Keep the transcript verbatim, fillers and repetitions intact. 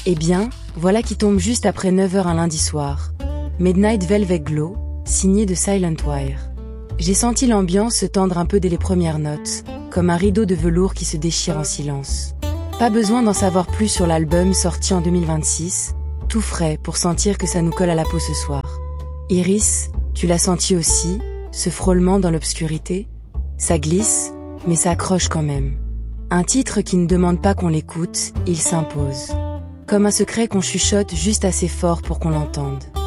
Eh bien, voilà qui tombe juste après neuf heures un lundi soir. Midnight Velvet Glow, signé de Silent Wire. J'ai senti l'ambiance se tendre un peu dès les premières notes, comme un rideau de velours qui se déchire en silence. Pas besoin d'en savoir plus sur l'album sorti en deux mille vingt-six, tout frais pour sentir que ça nous colle à la peau ce soir. Iris, tu l'as senti aussi, ce frôlement dans l'obscurité? Ça glisse, mais ça accroche quand même. Un titre qui ne demande pas qu'on l'écoute, il s'impose. Comme un secret qu'on chuchote juste assez fort pour qu'on l'entende.